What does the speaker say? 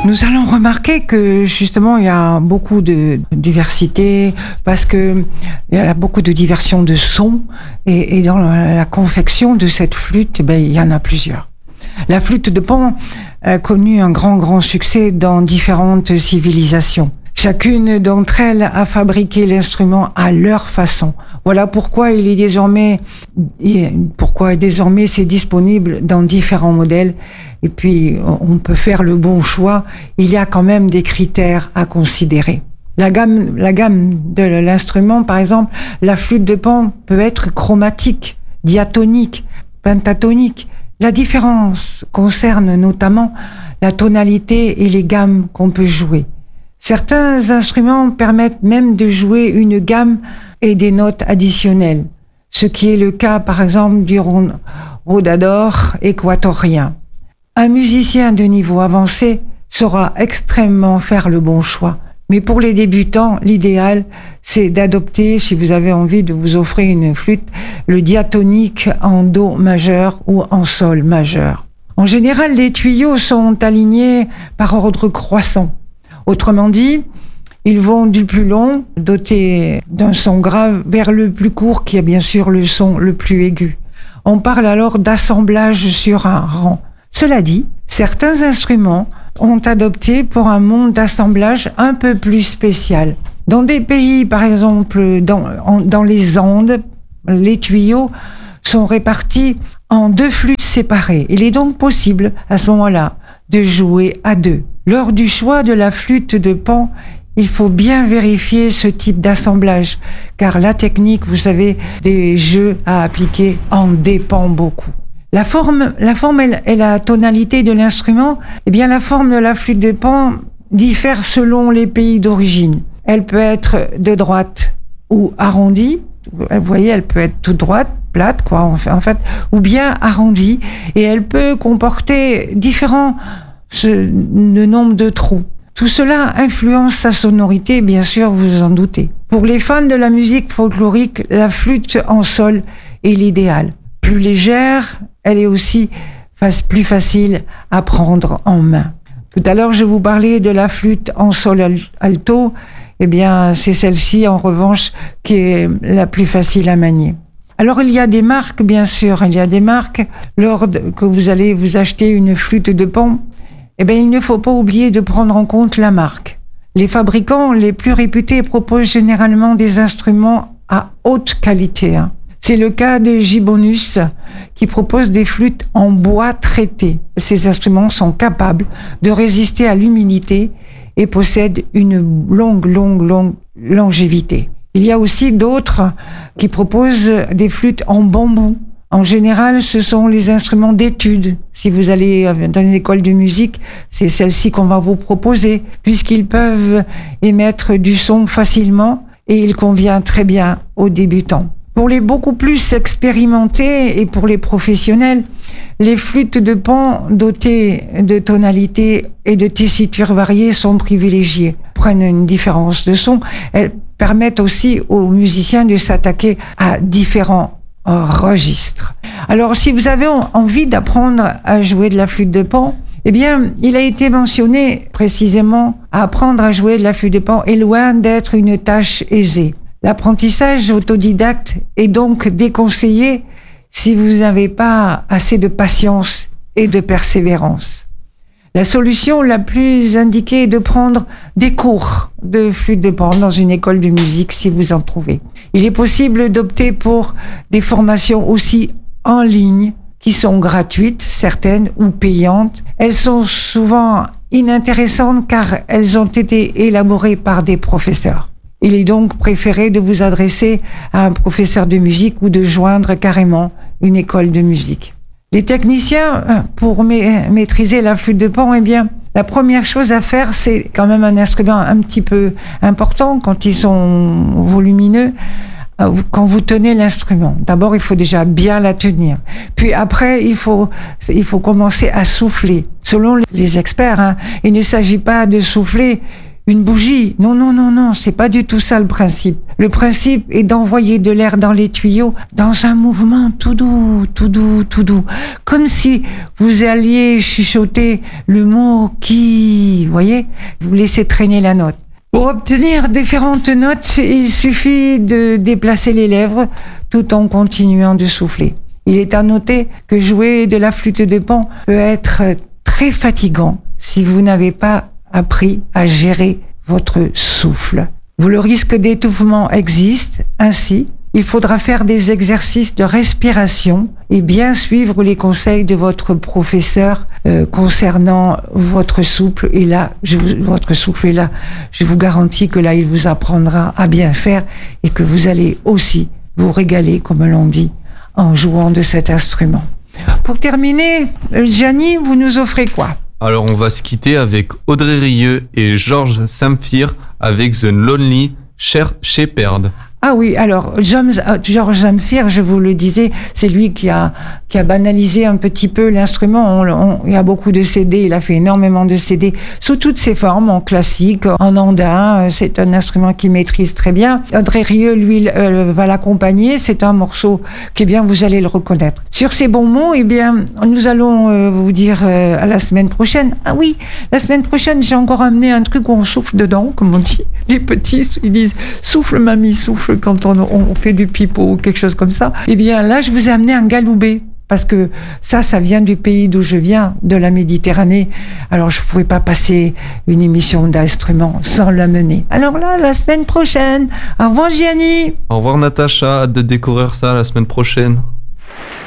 Nous allons remarquer que justement il y a beaucoup de diversité parce que il y a beaucoup de diversion de sons et dans la confection de cette flûte, il y en a plusieurs. La flûte de Pan a connu un grand succès dans différentes civilisations. Chacune d'entre elles a fabriqué l'instrument à leur façon. Voilà pourquoi désormais c'est disponible dans différents modèles. Et puis, on peut faire le bon choix. Il y a quand même des critères à considérer. La gamme de l'instrument, par exemple, la flûte de Pan peut être chromatique, diatonique, pentatonique. La différence concerne notamment la tonalité et les gammes qu'on peut jouer. Certains instruments permettent même de jouer une gamme et des notes additionnelles, ce qui est le cas par exemple du rhodador équatorien. Un musicien de niveau avancé saura extrêmement faire le bon choix. Mais pour les débutants, l'idéal, c'est d'adopter, si vous avez envie de vous offrir une flûte, le diatonique en do majeur ou en sol majeur. En général, les tuyaux sont alignés par ordre croissant. Autrement dit, ils vont du plus long, doté d'un son grave, vers le plus court, qui est bien sûr le son le plus aigu. On parle alors d'assemblage sur un rang. Cela dit, certains instruments ont adopté pour un monde d'assemblage un peu plus spécial. Dans des pays, par exemple, dans les Andes, les tuyaux sont répartis en 2 flûtes séparées. Il est donc possible, à ce moment-là, de jouer à 2. Lors du choix de la flûte de Pan, il faut bien vérifier ce type d'assemblage, car la technique, vous savez, des jeux à appliquer en dépend beaucoup. La forme et la tonalité de l'instrument, la forme de la flûte de Pan diffère selon les pays d'origine. Elle peut être de droite ou arrondie. Vous voyez, elle peut être toute droite, plate, en fait, ou bien arrondie. Et elle peut comporter différents le nombre de trous. Tout cela influence sa sonorité, bien sûr, vous vous en doutez. Pour les fans de la musique folklorique, la flûte en sol est l'idéal. Plus légère, elle est aussi plus facile à prendre en main. Tout à l'heure, je vous parlais de la flûte en sol alto. C'est celle-ci, en revanche, qui est la plus facile à manier. Alors, il y a des marques, bien sûr. Il y a des marques, lors que vous allez vous acheter une flûte de Pan, il ne faut pas oublier de prendre en compte la marque. Les fabricants les plus réputés proposent généralement des instruments à haute qualité. C'est le cas de Gibonus, qui propose des flûtes en bois traité. Ces instruments sont capables de résister à l'humidité et possèdent une longue longévité. Il y a aussi d'autres qui proposent des flûtes en bambou. En général, ce sont les instruments d'étude. Si vous allez dans une école de musique, c'est celle-ci qu'on va vous proposer, puisqu'ils peuvent émettre du son facilement et il convient très bien aux débutants. Pour les beaucoup plus expérimentés et pour les professionnels, les flûtes de Pan dotées de tonalités et de tessitures variées sont privilégiées. Prennent une différence de son. Elles permettent aussi aux musiciens de s'attaquer à différents registres. Alors, si vous avez envie d'apprendre à jouer de la flûte de Pan, il a été mentionné précisément apprendre à jouer de la flûte de Pan est loin d'être une tâche aisée. L'apprentissage autodidacte est donc déconseillé si vous n'avez pas assez de patience et de persévérance. La solution la plus indiquée est de prendre des cours de flûte de Pan dans une école de musique si vous en trouvez. Il est possible d'opter pour des formations aussi en ligne qui sont gratuites, certaines, ou payantes. Elles sont souvent inintéressantes car elles ont été élaborées par des professeurs. Il est donc préféré de vous adresser à un professeur de musique ou de joindre carrément une école de musique. Les techniciens, pour maîtriser la flûte de Pan, la première chose à faire, c'est quand même un instrument un petit peu important quand ils sont volumineux, quand vous tenez l'instrument. D'abord, il faut déjà bien la tenir. Puis après, il faut commencer à souffler. Selon les experts, il ne s'agit pas de souffler une bougie. Non, non, non, non, c'est pas du tout ça le principe. Le principe est d'envoyer de l'air dans les tuyaux dans un mouvement tout doux, tout doux, tout doux. Comme si vous alliez chuchoter le mot qui, vous voyez, vous laissez traîner la note. Pour obtenir différentes notes, il suffit de déplacer les lèvres tout en continuant de souffler. Il est à noter que jouer de la flûte de Pan peut être très fatigant si vous n'avez pas appris à gérer votre souffle. Le risque d'étouffement existe, ainsi, il faudra faire des exercices de respiration et bien suivre les conseils de votre professeur concernant votre souffle. Et là, votre souffle est là. Je vous garantis que là, il vous apprendra à bien faire et que vous allez aussi vous régaler, comme l'on dit, en jouant de cet instrument. Pour terminer, Gianni, vous nous offrez quoi ? Alors on va se quitter avec Audrey Rieu et Georges Samphire avec The Lonely Shepherd. Ah oui, alors Georges Samphire, je vous le disais, c'est lui qui a banalisé un petit peu l'instrument. Il y a beaucoup de CD, il a fait énormément de CD sous toutes ses formes, en classique, en andin. C'est un instrument qu'il maîtrise très bien. Audrey Rieu, lui, va l'accompagner. C'est un morceau qui, bien, vous allez le reconnaître. Sur ces bons mots, eh bien, nous allons vous dire à la semaine prochaine. Ah oui, la semaine prochaine, j'ai encore amené un truc où on souffle dedans, comme on dit. Les petits, ils disent « souffle, mamie, souffle » quand on fait du pipeau ou quelque chose comme ça. Eh bien, là, je vous ai amené un galoubet. Parce que ça vient du pays d'où je viens, de la Méditerranée. Alors, je ne pouvais pas passer une émission d'instruments sans l'amener. Alors là, la semaine prochaine. Au revoir, Gianni. Au revoir, Natacha. Hâte de découvrir ça la semaine prochaine.